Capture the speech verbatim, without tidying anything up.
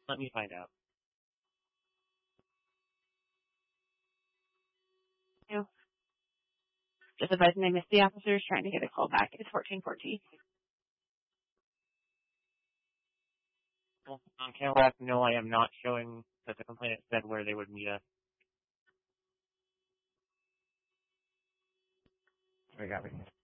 Let me find out. No. Just advising I missed the officers trying to get a call back. It's fourteen fourteen. Well, on Cadillac, no, I am not showing that the complainant said where they would meet us. We got me.